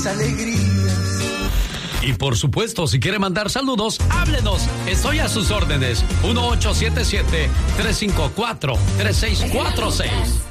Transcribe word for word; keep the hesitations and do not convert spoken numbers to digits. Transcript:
alegrías. Y por supuesto, si quiere mandar saludos, háblenos. Estoy a sus órdenes. uno ocho siete siete, tres cinco cuatro, tres seis cuatro seis.